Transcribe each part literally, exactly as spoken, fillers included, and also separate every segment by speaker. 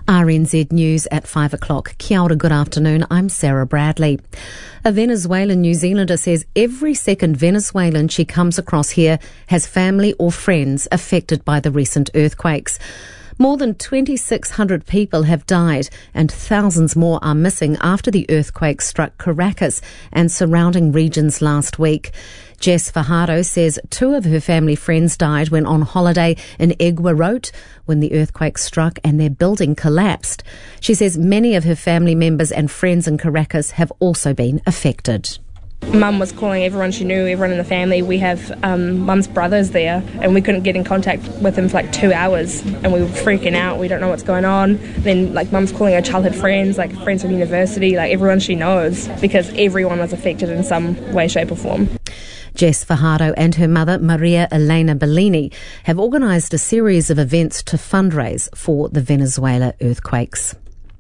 Speaker 1: R N Z News at five o'clock. Kia ora, good afternoon. I'm Sarah Bradley. A Venezuelan New Zealander says every second Venezuelan she comes across here has family or friends affected by the recent earthquakes. More than twenty-six hundred people have died and thousands more are missing after the earthquake struck Caracas and surrounding regions last week. Jess Fajardo says two of her family friends died when on holiday in Iguarote when the earthquake struck and their building collapsed. She says many of her family members and friends in Caracas have also been affected.
Speaker 2: Mum was calling everyone she knew, everyone in the family. We have um, Mum's brothers there, and we couldn't get in contact with them for like two hours, and we were freaking out. We don't know what's going on. Then, like, Mum's calling her childhood friends, like friends from university, like everyone she knows, because everyone was affected in some way, shape, or form.
Speaker 1: Jess Fajardo and her mother, Maria Elena Bellini, have organised a series of events to fundraise for the Venezuela earthquakes.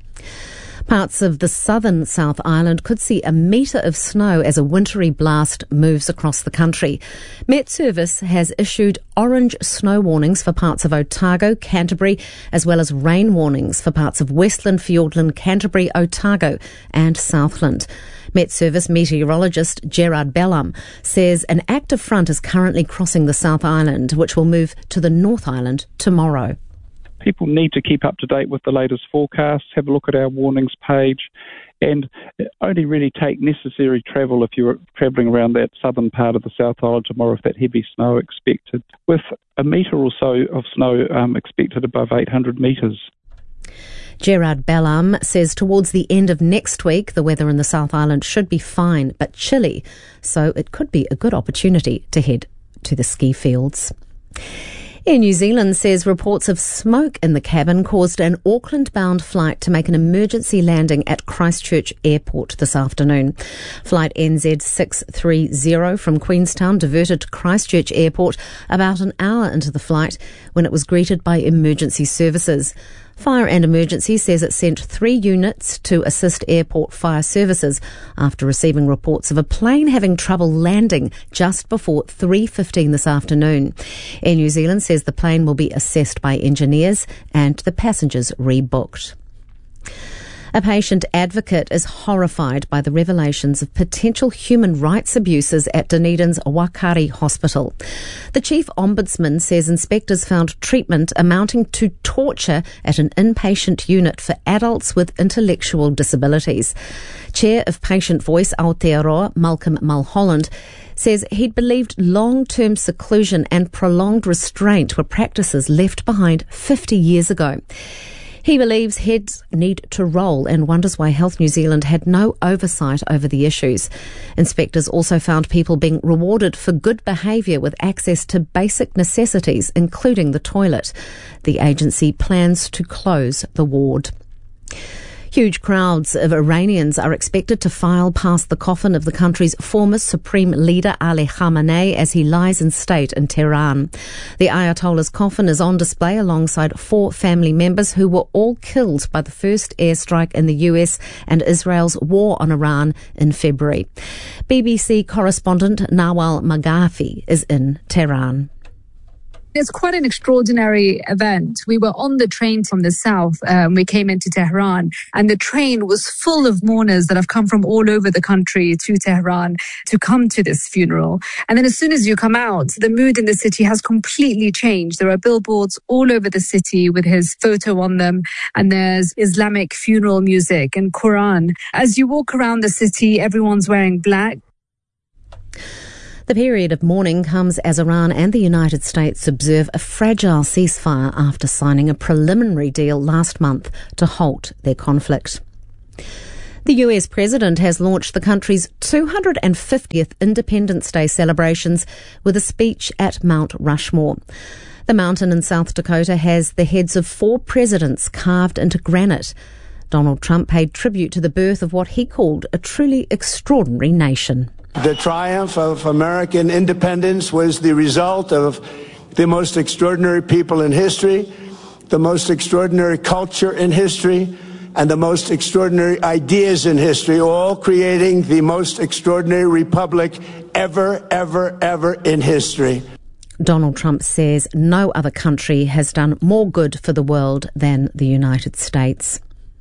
Speaker 1: Parts of the southern South Island could see a metre of snow as a wintry blast moves across the country. Met Service has issued orange snow warnings for parts of Otago, Canterbury, as well as rain warnings for parts of Westland, Fiordland, Canterbury, Otago and Southland. Met Service meteorologist Gerard Bellam says an active front is currently crossing the South Island, which will move to the North Island tomorrow.
Speaker 3: People need to keep up to date with the latest forecasts, have a look at our warnings page, and only really take necessary travel if you're travelling around that southern part of the South Island tomorrow with that heavy snow expected, with a metre or so of snow um, expected above eight hundred metres.
Speaker 1: Gerard Bellam says towards the end of next week, the weather in the South Island should be fine but chilly, so it could be a good opportunity to head to the ski fields. Air New Zealand says reports of smoke in the cabin caused an Auckland-bound flight to make an emergency landing at Christchurch Airport this afternoon. Flight N Z six three zero from Queenstown diverted to Christchurch Airport about an hour into the flight when it was greeted by emergency services. Fire and Emergency says it sent three units to assist airport fire services after receiving reports of a plane having trouble landing just before three fifteen this afternoon. Air New Zealand says the plane will be assessed by engineers and the passengers rebooked. A patient advocate is horrified by the revelations of potential human rights abuses at Dunedin's Wakari Hospital. The Chief Ombudsman says inspectors found treatment amounting to torture at an inpatient unit for adults with intellectual disabilities. Chair of Patient Voice Aotearoa, Malcolm Mulholland, says he'd believed long-term seclusion and prolonged restraint were practices left behind fifty years ago. He believes heads need to roll and wonders why Health New Zealand had no oversight over the issues. Inspectors also found people being rewarded for good behaviour with access to basic necessities, including the toilet. The agency plans to close the ward. Huge crowds of Iranians are expected to file past the coffin of the country's former supreme leader Ali Khamenei as he lies in state in Tehran. The Ayatollah's coffin is on display alongside four family members who were all killed by the first airstrike in the U S and Israel's war on Iran in February. B B C correspondent Nawal Maghafi is in Tehran.
Speaker 4: It's quite an extraordinary event. We were on the train from the south. Um, we came into Tehran, and the train was full of mourners that have come from all over the country to Tehran to come to this funeral. And then as soon as you come out, the mood in the city has completely changed. There are billboards all over the city with his photo on them, and there's Islamic funeral music and Quran. As you walk around the city, everyone's wearing black.
Speaker 1: The period of mourning comes as Iran and the United States observe a fragile ceasefire after signing a preliminary deal last month to halt their conflict. The U S president has launched the country's two hundred fiftieth Independence Day celebrations with a speech at Mount Rushmore. The mountain in South Dakota has the heads of four presidents carved into granite. Donald Trump paid tribute to the birth of what he called a truly extraordinary nation.
Speaker 5: The triumph of American independence was the result of the most extraordinary people in history, the most extraordinary culture in history, and the most extraordinary ideas in history, all creating the most extraordinary republic ever, ever, ever in history.
Speaker 1: Donald Trump says no other country has done more good for the world than the United States.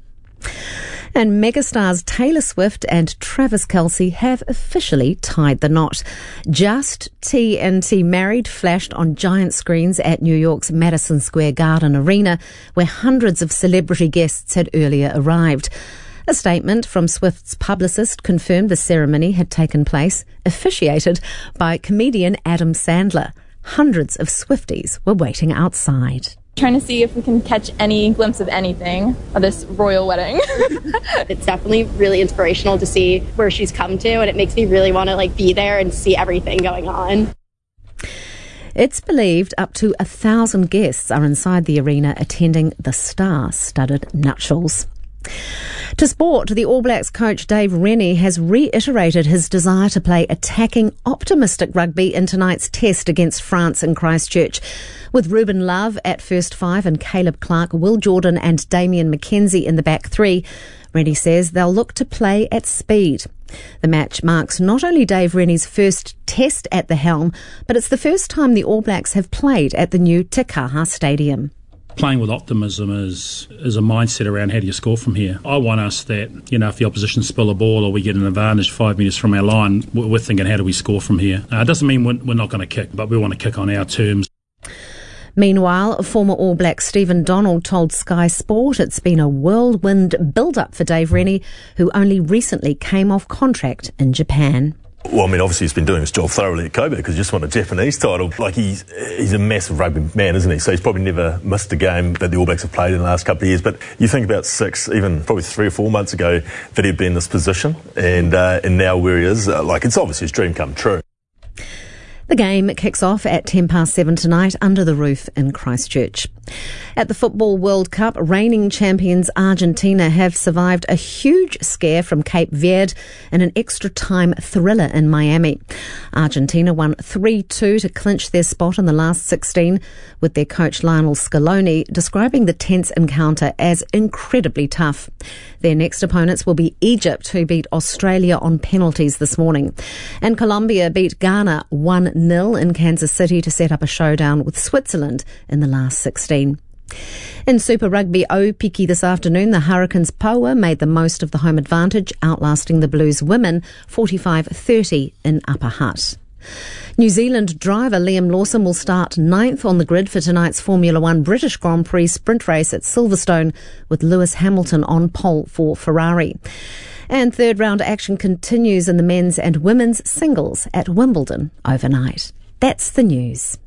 Speaker 1: And megastars Taylor Swift and Travis Kelce have officially tied the knot. Just T N T Married flashed on giant screens at New York's Madison Square Garden Arena, where hundreds of celebrity guests had earlier arrived. A statement from Swift's publicist confirmed the ceremony had taken place, officiated by comedian Adam Sandler. Hundreds of Swifties were waiting outside.
Speaker 6: Trying to see if we can catch any glimpse of anything of this royal wedding.
Speaker 7: It's definitely really inspirational to see where she's come to, and it makes me really want to like be there and see everything going on.
Speaker 1: It's believed up to a thousand guests are inside the arena attending the star-studded nuptials. To sport, the All Blacks coach Dave Rennie has reiterated his desire to play attacking, optimistic rugby in tonight's test against France in Christchurch. With Ruben Love at first five and Caleb Clark, Will Jordan and Damian McKenzie in the back three, Rennie says they'll look to play at speed. The match marks not only Dave Rennie's first test at the helm, but it's the first time the All Blacks have played at the new Te Kaha Stadium.
Speaker 8: Playing with optimism is is a mindset around how do you score from here. I want us that, you know, if the opposition spill a ball or we get an advantage five metres from our line, we're thinking how do we score from here. Uh, it doesn't mean we're, we're not going to kick, but we want to kick on our terms.
Speaker 1: Meanwhile, former All Black Stephen Donald told Sky Sport it's been a whirlwind build-up for Dave Rennie, who only recently came off contract in Japan.
Speaker 9: Well, I mean, obviously he's been doing his job thoroughly at Kobe because he just won a Japanese title. Like, he's he's a massive rugby man, isn't he? So he's probably never missed a game that the All Blacks have played in the last couple of years. But you think about six, even probably three or four months ago, that he'd be in this position. And, uh, and now where he is, uh, like, it's obviously his dream come true.
Speaker 1: The game kicks off at ten past seven tonight under the roof in Christchurch. At the Football World Cup, reigning champions Argentina have survived a huge scare from Cape Verde in an extra-time thriller in Miami. Argentina won three two to clinch their spot in the last sixteen, with their coach Lionel Scaloni describing the tense encounter as incredibly tough. Their next opponents will be Egypt, who beat Australia on penalties this morning. And Colombia beat Ghana one nil in Kansas City to set up a showdown with Switzerland in the last sixteen. In Super Rugby Aupiki this afternoon, the Hurricanes Power made the most of the home advantage, outlasting the Blues women forty-five thirty in Upper Hutt. New Zealand driver Liam Lawson will start ninth on the grid for tonight's Formula One British Grand Prix sprint race at Silverstone, with Lewis Hamilton on pole for Ferrari. And third round action continues in the men's and women's singles at Wimbledon overnight. That's the news.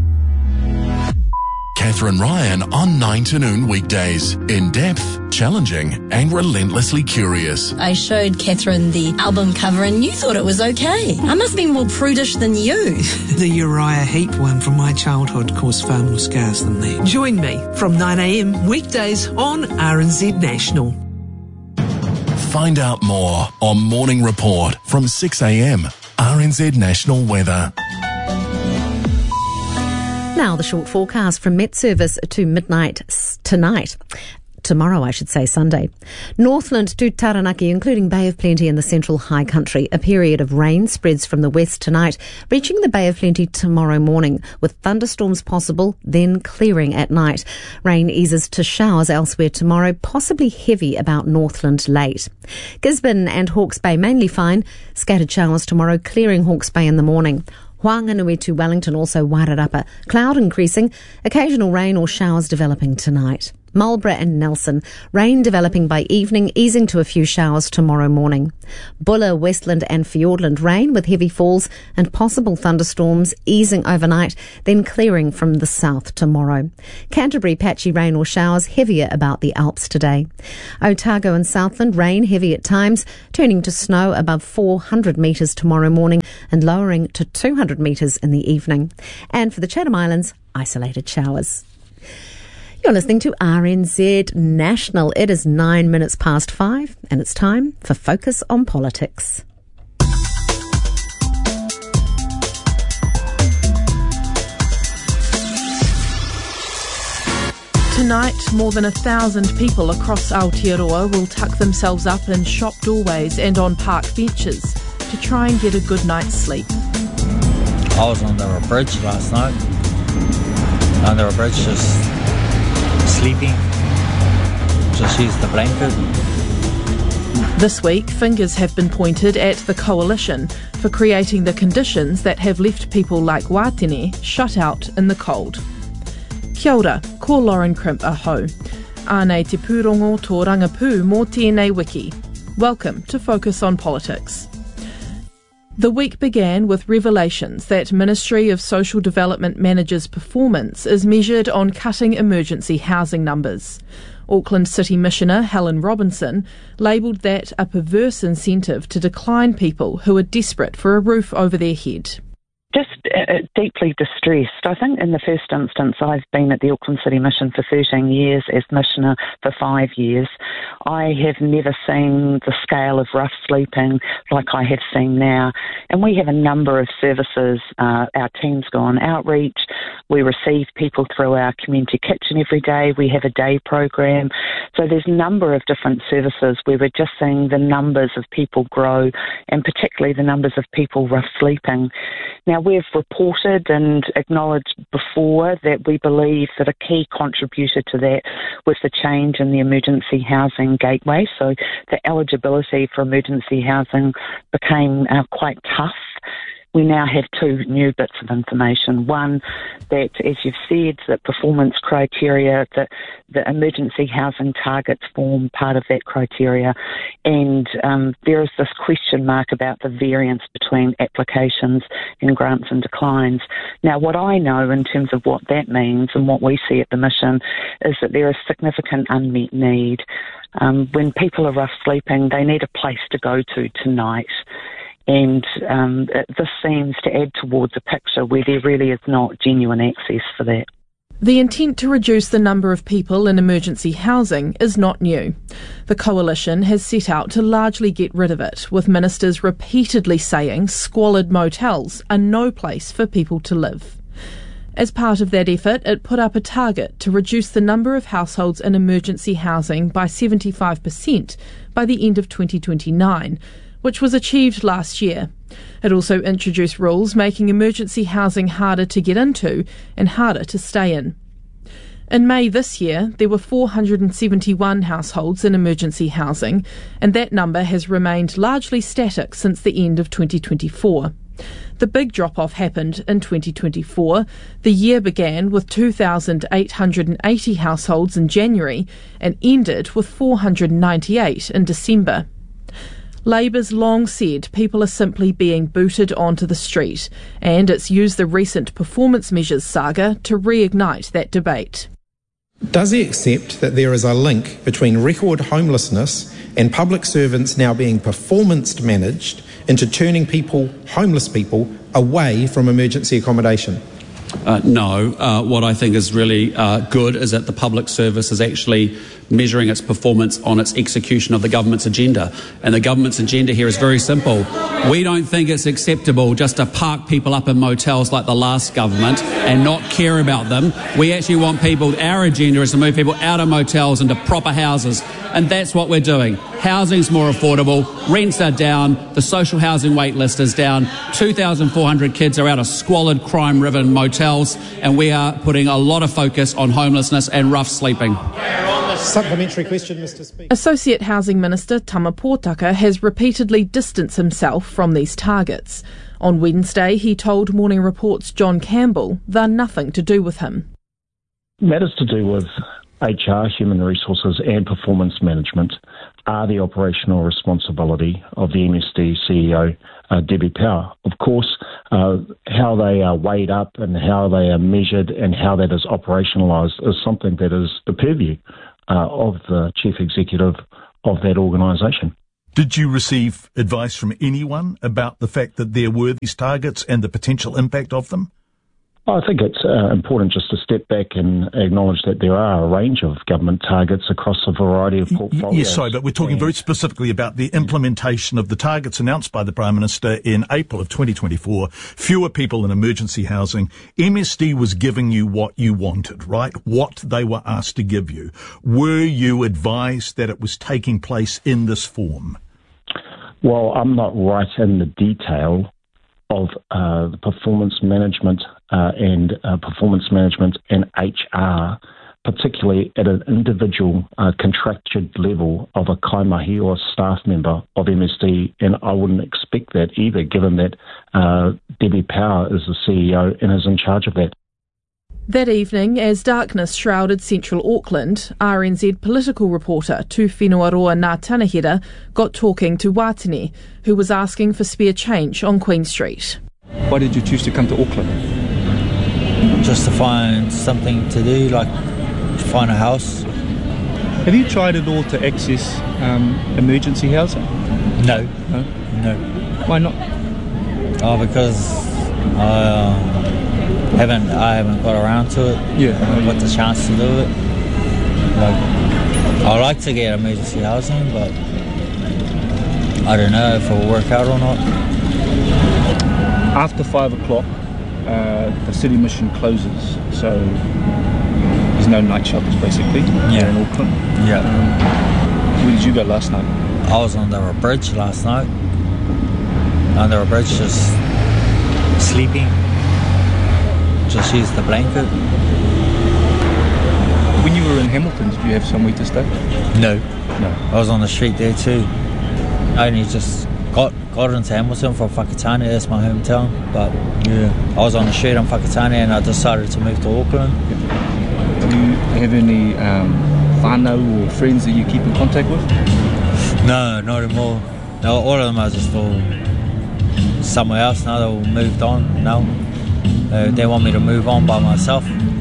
Speaker 10: Catherine Ryan on nine to noon weekdays. In-depth, challenging and relentlessly curious.
Speaker 11: I showed Catherine the album cover and you thought it was okay. I must be more prudish than you.
Speaker 12: The Uriah Heep one from my childhood caused far more scars than that. Join me from nine a.m. weekdays on R N Z National.
Speaker 10: Find out more on Morning Report from six a.m. R N Z National Weather.
Speaker 1: Now the short forecast from Met Service to midnight tonight. Tomorrow, I should say, Sunday. Northland to Taranaki, including Bay of Plenty and the Central High Country. A period of rain spreads from the west tonight, reaching the Bay of Plenty tomorrow morning, with thunderstorms possible, then clearing at night. Rain eases to showers elsewhere tomorrow, possibly heavy about Northland late. Gisborne and Hawke's Bay mainly fine. Scattered showers tomorrow, clearing Hawke's Bay in the morning. Whanganui to Wellington, also Wairarapa. Cloud increasing, occasional rain or showers developing tonight. Marlborough and Nelson, rain developing by evening, easing to a few showers tomorrow morning. Buller, Westland and Fiordland, rain with heavy falls and possible thunderstorms, easing overnight, then clearing from the south tomorrow. Canterbury, patchy rain or showers, heavier about the Alps today. Otago and Southland, rain heavy at times, turning to snow above four hundred metres tomorrow morning and lowering to two hundred metres in the evening. And for the Chatham Islands, isolated showers. You're listening to R N Z National. It is nine minutes past five, and it's time for Focus on Politics.
Speaker 13: Tonight, more than a thousand people across Aotearoa will tuck themselves up in shop doorways and on park benches to try and get a good night's sleep.
Speaker 14: I was under a bridge last night. Under a bridge, just sleeping. Just used the blanket.
Speaker 13: This week, fingers have been pointed at the Coalition for creating the conditions that have left people like Wātene shut out in the cold. Kia ora, ko Lauren Crimp aho. Ānei te pūrongo tō rangapū mō tēnei wiki. Welcome to Focus on Politics. The week began with revelations that Ministry of Social Development managers' performance is measured on cutting emergency housing numbers. Auckland City Missioner Helen Robinson labelled that a perverse incentive to decline people who are desperate for a roof over their head.
Speaker 15: Just uh, deeply distressed. I think in the first instance I've been at the Auckland City Mission for thirteen years, as Missioner for five years. I have never seen the scale of rough sleeping like I have seen now. And we have a number of services. Uh, our teams go on outreach. We receive people through our community kitchen every day. We have a day program. So there's a number of different services where we're just seeing the numbers of people grow, and particularly the numbers of people rough sleeping. Now, we've reported and acknowledged before that we believe that a key contributor to that was the change in the emergency housing gateway. So the eligibility for emergency housing became uh, quite tough. We now have two new bits of information. One, that, as you've said, that performance criteria, that the emergency housing targets form part of that criteria. And um, there is this question mark about the variance between applications and grants and declines. Now, what I know in terms of what that means and what we see at the mission is that there is significant unmet need. Um, when people are rough sleeping, they need a place to go to tonight. And um, this seems to add towards a picture where there really is not genuine access for that.
Speaker 13: The intent to reduce the number of people in emergency housing is not new. The Coalition has set out to largely get rid of it, with ministers repeatedly saying squalid motels are no place for people to live. As part of that effort, it put up a target to reduce the number of households in emergency housing by seventy-five percent by the end of twenty twenty-nine, which was achieved last year. It also introduced rules making emergency housing harder to get into and harder to stay in. In May this year, there were four hundred seventy-one households in emergency housing, and that number has remained largely static since the end of twenty twenty-four. The big drop-off happened in twenty twenty-four. The year began with two thousand eight hundred eighty households in January and ended with four hundred ninety-eight in December. Labour's long said people are simply being booted onto the street, and it's used the recent performance measures saga to reignite that debate.
Speaker 16: Does he accept that there is a link between record homelessness and public servants now being performance managed into turning people, homeless people, away from emergency accommodation?
Speaker 17: Uh, no. Uh, what I think is really uh, good is that the public service is actually measuring its performance on its execution of the government's agenda. And the government's agenda here is very simple. We don't think it's acceptable just to park people up in motels like the last government and not care about them. We actually want people, our agenda is to move people out of motels into proper houses. And that's what we're doing. Housing's more affordable, rents are down, the social housing wait list is down, two thousand four hundred kids are out of squalid, crime-riven motels, and we are putting a lot of focus on homelessness and rough sleeping.
Speaker 16: Supplementary question, Mister Speaker.
Speaker 13: Associate Housing Minister Tama Pōtaka has repeatedly distanced himself from these targets. On Wednesday, he told Morning Report's John Campbell they're nothing to do with him.
Speaker 18: Matters to do with H R, human resources and performance management are the operational responsibility of the M S D C E O, uh, Debbie Power. Of course, uh, how they are weighed up and how they are measured and how that is operationalised is something that is the purview uh, of the Chief Executive of that organisation.
Speaker 19: Did you receive advice from anyone about the fact that there were these targets and the potential impact of them?
Speaker 18: I think it's uh, important just to step back and acknowledge that there are a range of government targets across a variety of portfolios.
Speaker 19: Yes, sorry, but we're talking very specifically about the implementation of the targets announced by the Prime Minister in April of twenty twenty-four. Fewer people in emergency housing. M S D was giving you what you wanted, right? What they were asked to give you. Were you advised that it was taking place in this form?
Speaker 18: Well, I'm not right in the detail of uh, the performance management uh, and uh, performance management and H R, particularly at an individual uh, contracted level of a kaimahi or staff member of M S D, and I wouldn't expect that either, given that uh, Debbie Power is the C E O and is in charge of that.
Speaker 13: That evening, as darkness shrouded central Auckland, R N Z political reporter Tu Whenuaroa Ngā Tanahera got talking to Watene, who was asking for spare change on Queen Street.
Speaker 20: Why did you choose to come to Auckland?
Speaker 14: Just to find something to do, like find a house.
Speaker 20: Have you tried at all to access um, emergency housing?
Speaker 14: No.
Speaker 20: No?
Speaker 14: No.
Speaker 20: Why not?
Speaker 14: Oh, because I uh, haven't I haven't got around to it.
Speaker 20: Yeah.
Speaker 14: I haven't got the chance to do it. Like, I like to get emergency housing, but I don't know if it'll work out or not.
Speaker 20: After five o'clock, uh, the city mission closes, so there's no night shelters basically.
Speaker 14: Yeah.
Speaker 20: In Auckland.
Speaker 14: Yeah.
Speaker 20: Um, where did you go last night?
Speaker 14: I was under a bridge last night. Under a bridge, just sleeping. Just use the blanket.
Speaker 20: When you were in Hamilton, did you have somewhere to stay?
Speaker 14: No.
Speaker 20: No.
Speaker 14: I was on the street there too. I only just got got into Hamilton from Whakatane, that's my hometown. But yeah, I was on the street on Whakatane and I decided to move to Auckland.
Speaker 20: Do you have any um, whānau or friends that you keep in contact with?
Speaker 14: No, not anymore. No, all of them are just all somewhere else now. They've all moved on now. Uh, they want me to move on by myself.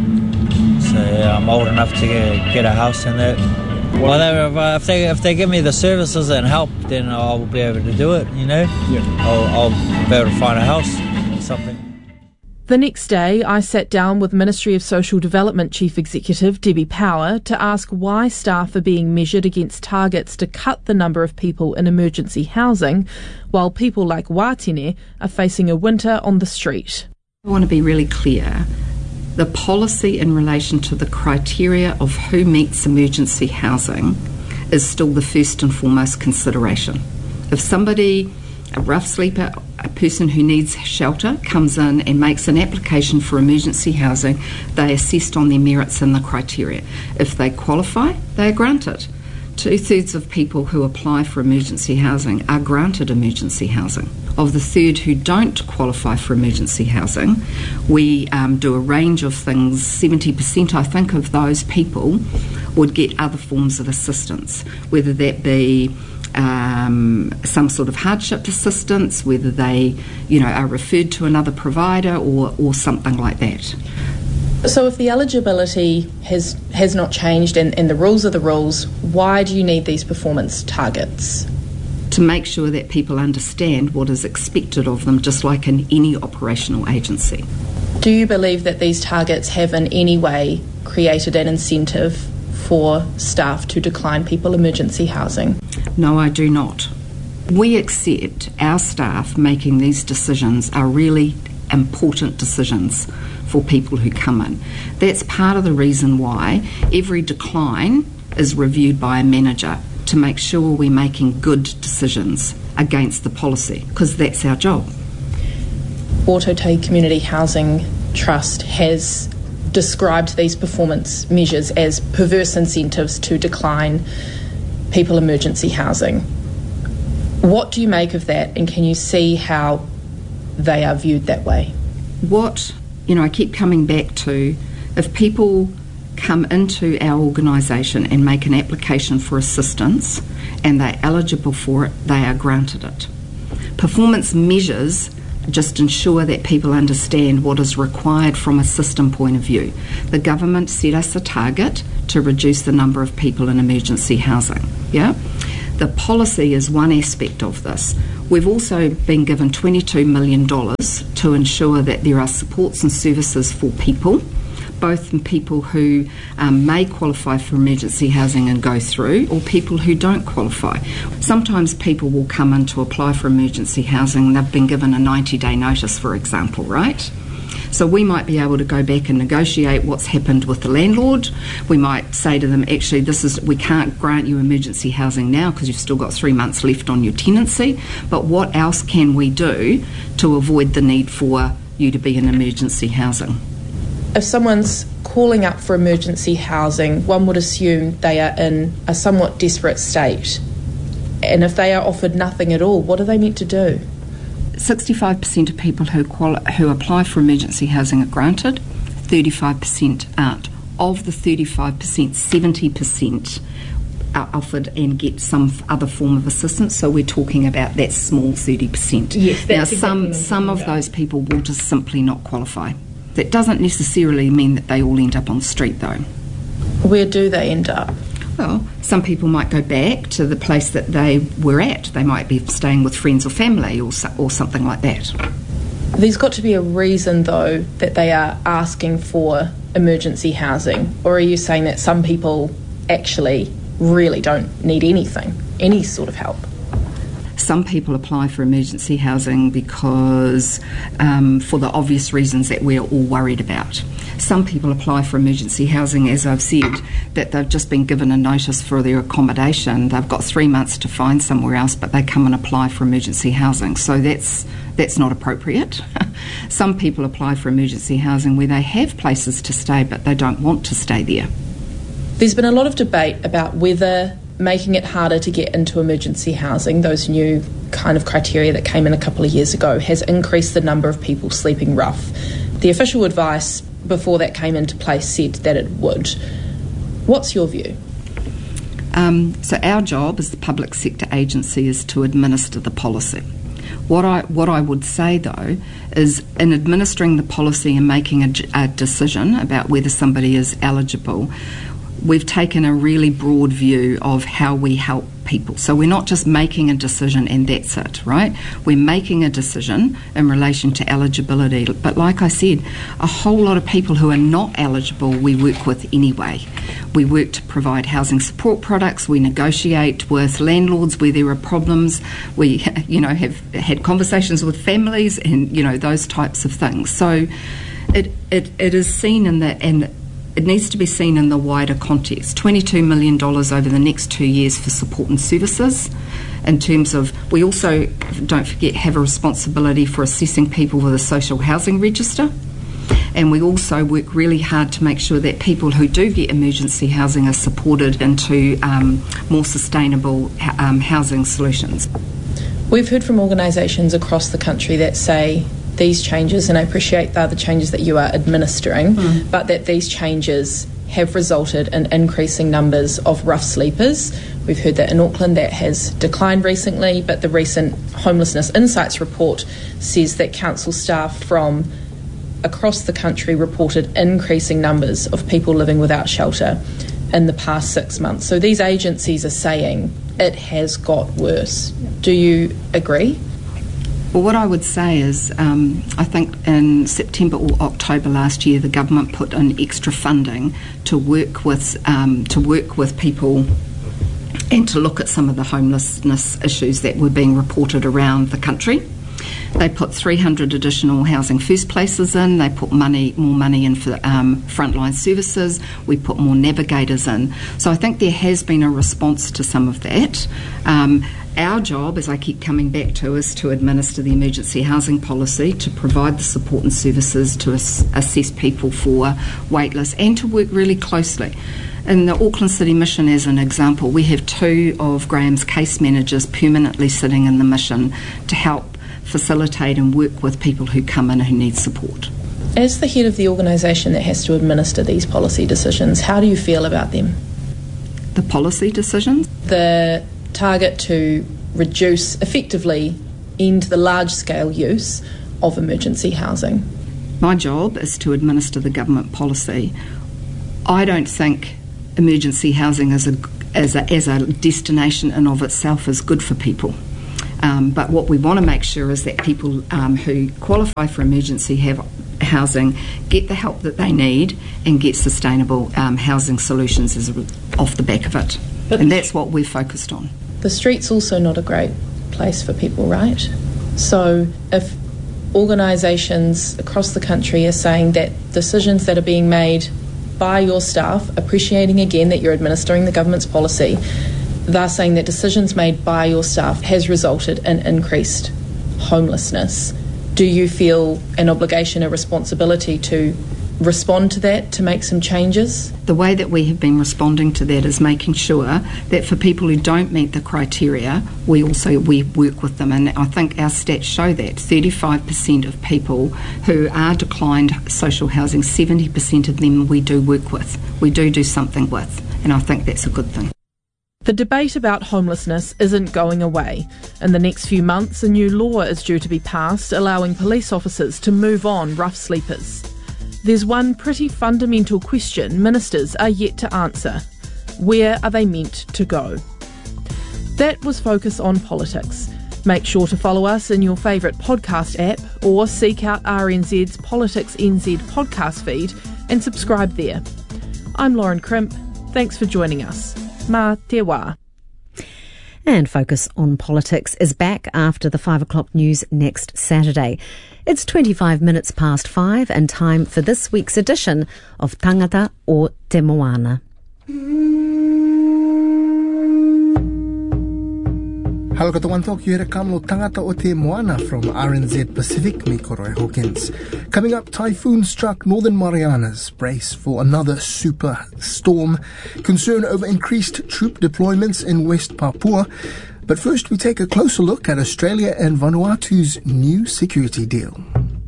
Speaker 14: So yeah, I'm old enough to get, get a house in there. Well, they, if they if they give me the services and help, then I'll be able to do it. You know,
Speaker 20: yeah.
Speaker 14: I'll, I'll be able to find a house or something.
Speaker 13: The next day, I sat down with Ministry of Social Development Chief Executive Debbie Power to ask why staff are being measured against targets to cut the number of people in emergency housing, while people like Watene are facing a winter on the street.
Speaker 21: I want to be really clear. The policy in relation to the criteria of who meets emergency housing is still the first and foremost consideration. If somebody, a rough sleeper, a person who needs shelter, comes in and makes an application for emergency housing, they are assessed on their merits and the criteria. If they qualify, they are granted. Two-thirds of people who apply for emergency housing are granted emergency housing. Of the third who don't qualify for emergency housing, we um, do a range of things. seventy percent, I think, of those people would get other forms of assistance, whether that be um, some sort of hardship assistance, whether they, you know, are referred to another provider or, or something like that.
Speaker 2: So if the eligibility has has not changed and, and the rules are the rules, why do you need these performance targets?
Speaker 21: To make sure that people understand what is expected of them, just like in any operational agency.
Speaker 2: Do you believe that these targets have in any way created an incentive for staff to decline people emergency housing?
Speaker 21: No, I do not. We accept our staff making these decisions are really important decisions for people who come in. That's part of the reason why every decline is reviewed by a manager to make sure we're making good decisions against the policy, because that's our job.
Speaker 2: Autote Community Housing Trust has described these performance measures as perverse incentives to decline people emergency housing. What do you make of that, and can you see how they are viewed that way?
Speaker 21: What, you know, I keep coming back to, if people come into our organisation and make an application for assistance and they're eligible for it, they are granted it. Performance measures just ensure that people understand what is required from a system point of view. The government set us a target to reduce the number of people in emergency housing. Yeah? The policy is one aspect of this. We've also been given twenty-two million dollars to ensure that there are supports and services for people, both in people who um, may qualify for emergency housing and go through, or people who don't qualify. Sometimes people will come in to apply for emergency housing and they've been given a ninety-day notice, for example, right? So we might be able to go back and negotiate what's happened with the landlord. We might say to them, actually, this is we can't grant you emergency housing now because you've still got three months left on your tenancy, but what else can we do to avoid the need for you to be in emergency housing?
Speaker 2: If someone's calling up for emergency housing, one would assume they are in a somewhat desperate state. And if they are offered nothing at all, what are they meant to do?
Speaker 21: sixty-five percent of people who quali- who apply for emergency housing are granted, thirty-five percent aren't. Of the thirty-five percent, seventy percent are offered and get some other form of assistance, so we're talking about that small thirty percent.
Speaker 2: Yes,
Speaker 21: now,
Speaker 2: that's
Speaker 21: some,
Speaker 2: exactly
Speaker 21: some of those people will just simply not qualify. That doesn't necessarily mean that they all end up on the street, though.
Speaker 2: Where do they end up?
Speaker 21: Well, some people might go back to the place that they were at. They might be staying with friends or family or, or something like that.
Speaker 2: There's got to be a reason, though, that they are asking for emergency housing. Or are you saying that some people actually really don't need anything, any sort of help?
Speaker 21: Some people apply for emergency housing because, um, for the obvious reasons that we're all worried about. Some people apply for emergency housing, as I've said, that they've just been given a notice for their accommodation. They've got three months to find somewhere else, but they come and apply for emergency housing. So that's that's not appropriate. Some people apply for emergency housing where they have places to stay, but they don't want to stay there.
Speaker 2: There's been a lot of debate about whether making it harder to get into emergency housing, those new kind of criteria that came in a couple of years ago, has increased the number of people sleeping rough. The official advice before that came into place said that it would. What's your view?
Speaker 21: Um, so our job as the public sector agency is to administer the policy. What I what I would say, though, is in administering the policy and making a, a decision about whether somebody is eligible, we've taken a really broad view of how we help people. So we're not just making a decision and that's it, right? We're making a decision in relation to eligibility. But like I said, a whole lot of people who are not eligible we work with anyway. We work to provide housing support products. We negotiate with landlords where there are problems. We, you know, have had conversations with families and, you know, those types of things. So it it, it is seen in the... and it needs to be seen in the wider context. twenty-two million dollars over the next two years for support and services. In terms of, we also, don't forget, have a responsibility for assessing people with a social housing register. And we also work really hard to make sure that people who do get emergency housing are supported into um, more sustainable um, housing solutions.
Speaker 2: We've heard from organisations across the country that say these changes, and I appreciate they're the changes that you are administering, mm. but that these changes have resulted in increasing numbers of rough sleepers. We've heard that in Auckland that has declined recently, but the recent Homelessness Insights report says that council staff from across the country reported increasing numbers of people living without shelter in the past six months. So these agencies are saying it has got worse. Do you agree?
Speaker 21: Well, what I would say is, um, I think in September or October last year, the government put in extra funding to work with um, to work with people and to look at some of the homelessness issues that were being reported around the country. They put three hundred additional housing first places in. They put money, more money in for um, frontline services. We put more navigators in. So I think there has been a response to some of that. Um, Our job, as I keep coming back to, is to administer the emergency housing policy, to provide the support and services, to ass- assess people for waitlist, and to work really closely. In the Auckland City Mission, as an example, we have two of Graham's case managers permanently sitting in the mission to help facilitate and work with people who come in who need support.
Speaker 2: As the head of the organisation that has to administer these policy decisions, how do you feel about them?
Speaker 21: The policy decisions?
Speaker 2: The target to reduce, effectively end the large-scale use of emergency housing.
Speaker 21: My job is to administer the government policy. I don't think emergency housing as a, as a, as a destination in of itself is good for people. Um, but what we want to make sure is that people um, who qualify for emergency have housing get the help that they need and get sustainable um, housing solutions as a, off the back of it. But and that's what we're focused on.
Speaker 2: The street's also not a great place for people, right? So if
Speaker 13: organisations across the country are saying that decisions that are being made by your staff, appreciating again that you're administering the government's policy, they're saying that decisions made by your staff has resulted in increased homelessness. Do you feel an obligation, a responsibility to respond to that, to make some changes?
Speaker 21: The way that we have been responding to that is making sure that for people who don't meet the criteria, we also we work with them. And I think our stats show that thirty-five percent of people who are declined social housing, seventy percent of them we do work with, we do do something with, and I think that's a good thing.
Speaker 13: The debate about homelessness isn't going away. In the next few months, a new law is due to be passed allowing police officers to move on rough sleepers. There's one pretty fundamental question ministers are yet to answer. Where are they meant to go? That was Focus on Politics. Make sure to follow us in your favourite podcast app or seek out R N Z's Politics N Z podcast feed and subscribe there. I'm Lauren Crimp. Thanks for joining us. Mā te wā.
Speaker 1: And Focus on Politics is back after the five o'clock news next Saturday. It's twenty-five minutes past five and time for this week's edition of Tangata o Te Moana.
Speaker 3: Hello katoa here kamlo Tangata o Te Moana from R N Z Pacific, me Koroi Hawkins. Coming up, typhoon struck Northern Marianas. Brace for another super storm. Concern over increased troop deployments in West Papua. But first we take a closer look at Australia and Vanuatu's new security deal.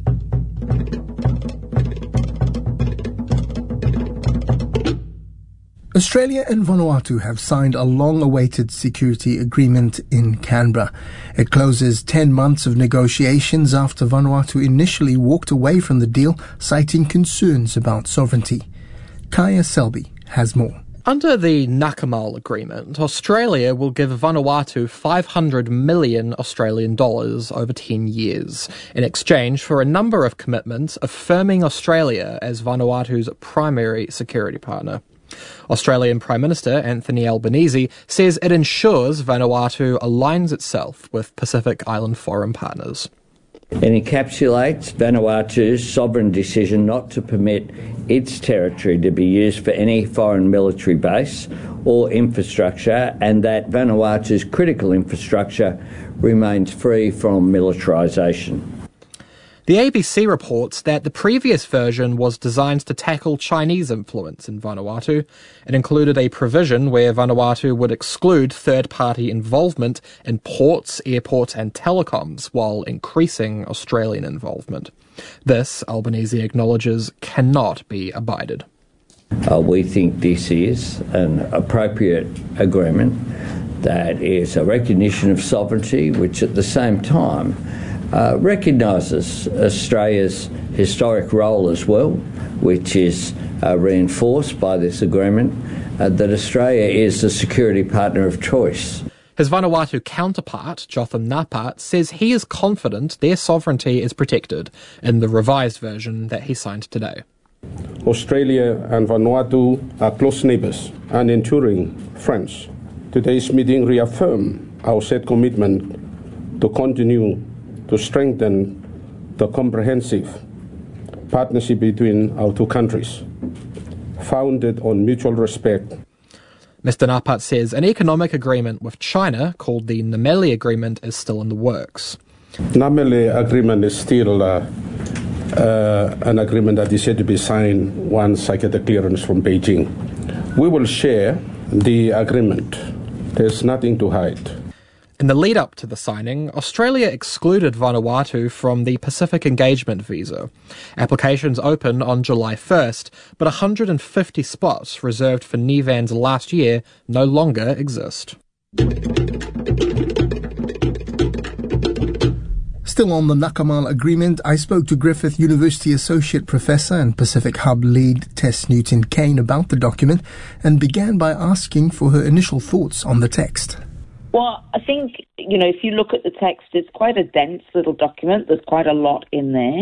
Speaker 3: Australia and Vanuatu have signed a long-awaited security agreement in Canberra. It closes ten months of negotiations after Vanuatu initially walked away from the deal, citing concerns about sovereignty. Kaya Selby has more.
Speaker 22: Under the Nakamal Agreement, Australia will give Vanuatu five hundred million Australian dollars over ten years, in exchange for a number of commitments affirming Australia as Vanuatu's primary security partner. Australian Prime Minister Anthony Albanese says it ensures Vanuatu aligns itself with Pacific Island Forum partners.
Speaker 23: It encapsulates Vanuatu's sovereign decision not to permit its territory to be used for any foreign military base or infrastructure, and that Vanuatu's critical infrastructure remains free from militarisation.
Speaker 22: The A B C reports that the previous version was designed to tackle Chinese influence in Vanuatu. It included a provision where Vanuatu would exclude third-party involvement in ports, airports and telecoms while increasing Australian involvement. This, Albanese acknowledges, cannot be abided.
Speaker 23: Uh, we think this is an appropriate agreement that is a recognition of sovereignty, which at the same time Uh, recognises Australia's historic role as well, which is uh, reinforced by this agreement, uh, that Australia is the security partner of choice.
Speaker 22: His Vanuatu counterpart, Jotham Napat, says he is confident their sovereignty is protected in the revised version that he signed today.
Speaker 24: Australia and Vanuatu are close neighbours and enduring friends. Today's meeting reaffirmed our set commitment to continue to strengthen the comprehensive partnership between our two countries, founded on mutual respect.
Speaker 22: Mister Napat says an economic agreement with China, called the Namele Agreement, is still in the works.
Speaker 24: Namele Agreement is still uh, uh, an agreement that is yet to be signed once I get the clearance from Beijing. We will share the agreement. There's nothing to hide.
Speaker 22: In the lead-up to the signing, Australia excluded Vanuatu from the Pacific Engagement Visa. Applications open on July first, but one hundred fifty spots reserved for Nevans last year no longer exist.
Speaker 3: Still on the Nakamal Agreement, I spoke to Griffith University Associate Professor and Pacific Hub lead Tess Newton-Kane about the document and began by asking for her initial thoughts on the text.
Speaker 25: Well, I think, you know, if you look at the text, it's quite a dense little document. There's quite a lot in there.